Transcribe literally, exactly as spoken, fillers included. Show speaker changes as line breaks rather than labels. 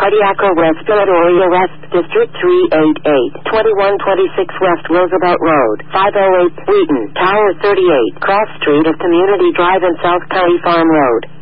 Cardiaco-Respiratory Arrest District three eighty-eight, twenty-one twenty-six West Roosevelt Road, five oh eight Wheaton, Tower thirty-eight, Cross Street of Community Drive and South County Farm Road.